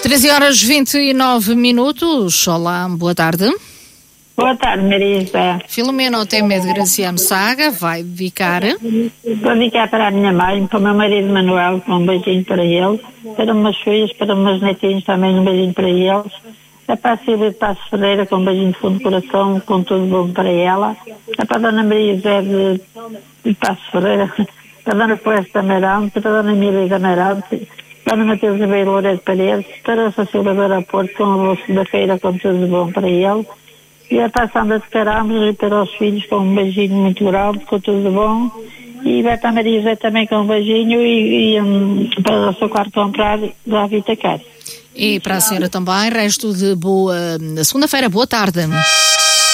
13h29. Olá, boa tarde. Boa tarde, Maria José. Filomena Oteme de Graciano Saga vai dedicar. Vou dedicar para a minha mãe, para o meu marido Manuel, com um beijinho para ele, para meus filhos, para meus netinhos também, um beijinho para eles. É para a Silvia de Passos Ferreira, com um beijinho de fundo do coração, com tudo bom para ela. É para a Dona Maria José de Passos Ferreira, para a Dona Floresta Amarante, para a Dona Emília Amarante, para a Dona Matheus Ribeiro Loureiro Paredes, para a Cecília do Aeroporto, com o Bolso da Feira, com tudo bom para ele. E é para a Sandra de Carambos e para os filhos, com um beijinho muito grande, com tudo bom. E vai para a Maria José também com um beijinho e para o seu quarto comprar da Vita Cari. E para a senhora também, resto de boa segunda-feira, boa tarde.